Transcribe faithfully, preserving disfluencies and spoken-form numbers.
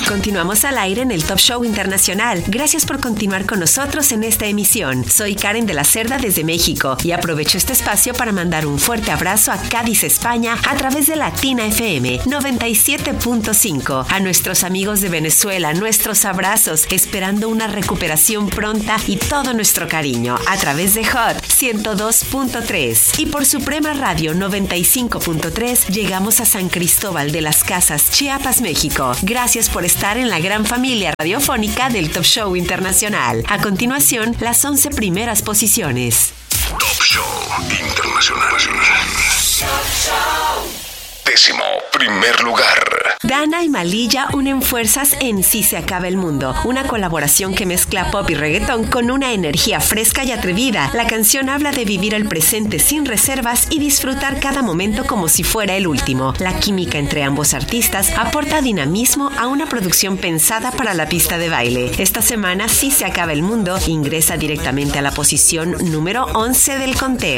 Continuamos al aire en el Top Show Internacional. Gracias por continuar con nosotros en esta emisión. Soy Karen de la Cerda desde México y aprovecho este espacio para mandar un fuerte abrazo a Cádiz, España, a través de Latina F M noventa y siete punto cinco. A nuestros amigos de Venezuela, nuestros abrazos, esperando una recuperación pronta y todo nuestro cariño a través de Hot ciento dos punto tres. Y por Suprema Radio noventa y cinco punto tres llegamos a San Cristóbal de las Casas, Chiapas, México. Gracias por estar en la gran familia radiofónica del Top Show Internacional. A continuación, las once primeras posiciones. Top Show Internacional. Décimo primer lugar. Dana y Malilla unen fuerzas en Si se acaba el mundo, una colaboración que mezcla pop y reggaetón con una energía fresca y atrevida. La canción habla de vivir el presente sin reservas y disfrutar cada momento como si fuera el último. La química entre ambos artistas aporta dinamismo a una producción pensada para la pista de baile. Esta semana Si se acaba el mundo ingresa directamente a la posición número once del conteo.